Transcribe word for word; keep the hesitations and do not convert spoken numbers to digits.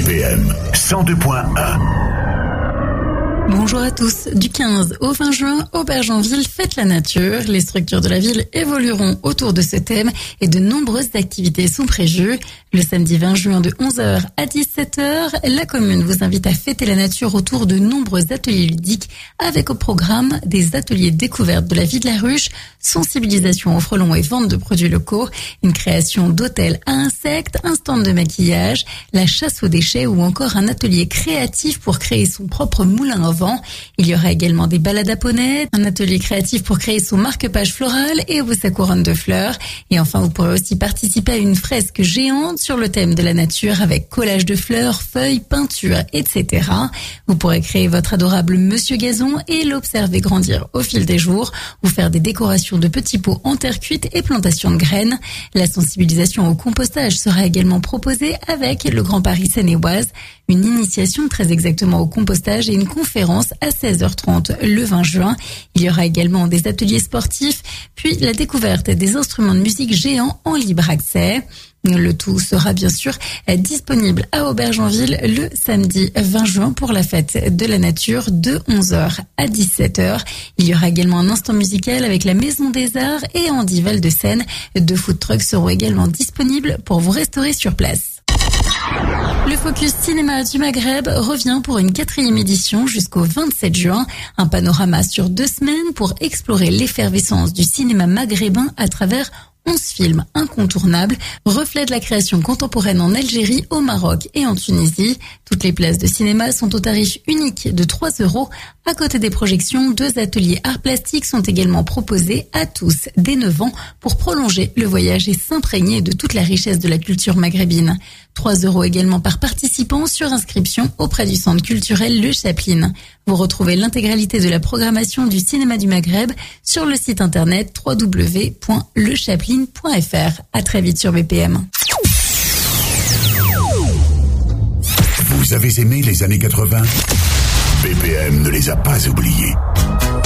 B P M cent deux point un. Bonjour à tous. Du quinze au vingt juin, Aubergenville fête la nature. Les structures de la ville évolueront autour de ce thème et de nombreuses activités sont prévues. Le samedi vingt juin de onze heures à dix-sept heures, la commune vous invite à fêter la nature autour de nombreux ateliers ludiques avec au programme des ateliers découvertes de la vie de la ruche, sensibilisation aux frelons et vente de produits locaux, une création d'hôtels à insectes, un stand de maquillage, la chasse aux déchets ou encore un atelier créatif pour créer son propre moulin à vent. Il y aura également des balades à poney, un atelier créatif pour créer son marque-page floral et sa couronne de fleurs. Et enfin, vous pourrez aussi participer à une fresque géante sur le thème de la nature avec collage de fleurs, feuilles, peinture, et cetera. Vous pourrez créer votre adorable Monsieur Gazon et l'observer grandir au fil des jours ou faire des décorations de petits pots en terre cuite et plantation de graines. La sensibilisation au compostage sera également proposée avec le Grand Paris Seine-et-Oise, une initiation très exactement au compostage et une conférence à seize heures trente le vingt juin. Il y aura également des ateliers sportifs, puis la découverte des instruments de musique géants en libre accès. Le tout sera bien sûr disponible à Aubergenville le samedi vingt juin pour la fête de la nature de onze heures à dix-sept heures. Il y aura également un instant musical avec la Maison des Arts et Andy Val-de-Seine. Deux food trucks seront également disponibles pour vous restaurer sur place. Le Focus Cinéma du Maghreb revient pour une quatrième édition jusqu'au vingt-sept juin. Un panorama sur deux semaines pour explorer l'effervescence du cinéma maghrébin à travers onze films incontournables, reflets de la création contemporaine en Algérie, au Maroc et en Tunisie. Toutes les places de cinéma sont au tarif unique de trois euros. À côté des projections, deux ateliers arts plastiques sont également proposés à tous dès neuf ans pour prolonger le voyage et s'imprégner de toute la richesse de la culture maghrébine. trois euros également par participant sur inscription auprès du centre culturel Le Chaplin. Vous retrouvez l'intégralité de la programmation du cinéma du Maghreb sur le site internet w w w point le chaplin point f r. À très vite sur B P M. Vous avez aimé les années quatre-vingts? B P M ne les a pas oubliés.